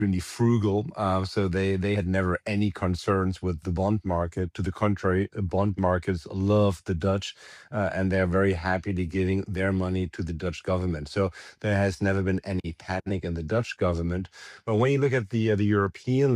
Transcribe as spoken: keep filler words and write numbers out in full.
extremely frugal. Uh, so they they had never any concerns with the bond market. To the contrary, uh, bond markets love the Dutch, uh, and they're very happily giving their money to the Dutch government. So there has never been any panic in the Dutch government. But when you look at the uh, the European